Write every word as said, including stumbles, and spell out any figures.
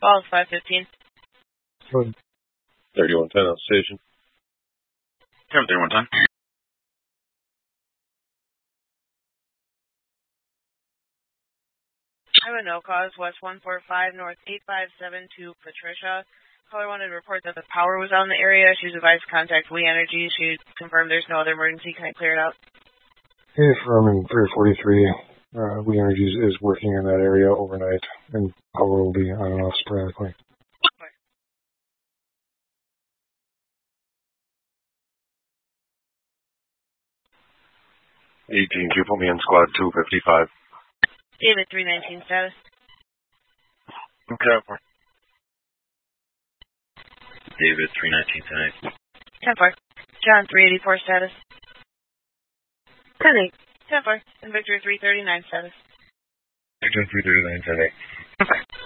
Falls five fifteen. thirty-one ten on station. Kevin thirty-one ten. I have a no cause, West one four five, North eight five seven two, Patricia. Caller wanted to report that the power was out in the area. She was advised to contact We Energy. She confirmed there's no other emergency. Can I clear it out? Hey, from in three forty-three, uh, We Energy is working in that area overnight, and power will be on and off sporadically. eighteen Q, put me in squad two fifty-five. David three nineteen status. Okay. David three nineteen tonight. ten four. John three eighty-four status. ten eight. ten four. And Victor three thirty-nine status. Victor three thirty-nine tonight.